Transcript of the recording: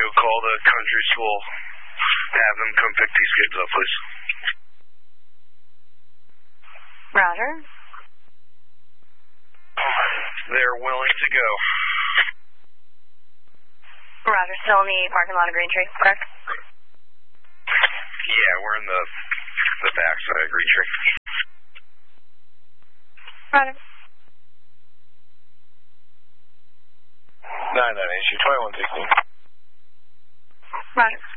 go call the country school. Have them come pick these kids up, please. Roger. They're willing to go. Roger, still in the parking lot of Green Tree, correct? Yeah, we're in the backside of Green Tree. Roger. 998, 2116. Roger.